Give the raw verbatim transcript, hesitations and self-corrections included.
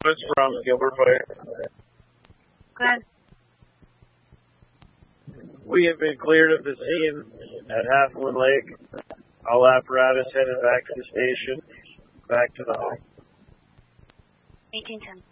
What's from Gilbert Fire? Go ahead. We have been cleared of the scene at Half Moon Lake. All apparatus headed back to the station. Back to the home. eighteen ten.